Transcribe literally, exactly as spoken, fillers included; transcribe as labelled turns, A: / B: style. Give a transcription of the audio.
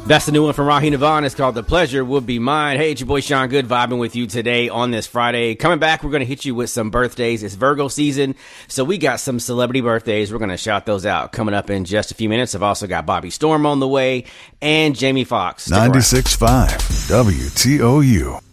A: That's the new one from Raheem Devon. It's called The Pleasure Would Be Mine. Hey, it's your boy Sean Good vibing with you today on this Friday. Coming back, we're going to hit you with some birthdays. It's Virgo season, so we got some celebrity birthdays. We're going to shout those out coming up in just a few minutes. I've also got Bobby Storm on the way and Jamie Foxx.
B: ninety-six point five W T O U.